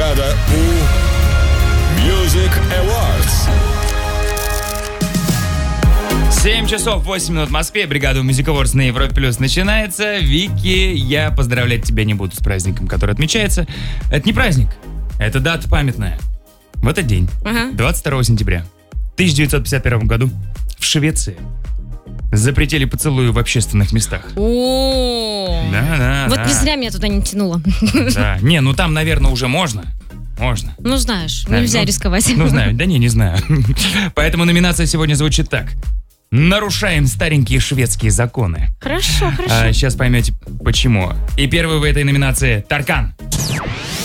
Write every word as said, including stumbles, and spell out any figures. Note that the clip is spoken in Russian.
Награда У Music Awards. семь часов восемь минут в Москве. Бригада Music Awards на Европе Плюс начинается. Вики, я поздравлять тебя не буду с праздником, который отмечается. Это не праздник, это дата памятная. В этот день, ага. двадцать второго сентября тысяча девятьсот пятьдесят первого году в Швеции запретили поцелуи в общественных местах. О, да, да, вот да. не зря меня туда не тянуло. Да, не, ну там, наверное, уже можно. Можно. Ну, знаешь, да, нельзя ну, рисковать. Ну, знаю, да не, не знаю. Поэтому номинация сегодня звучит так. Нарушаем старенькие шведские законы. Хорошо, хорошо. А, сейчас поймете, почему. И первый в этой номинации Таркан.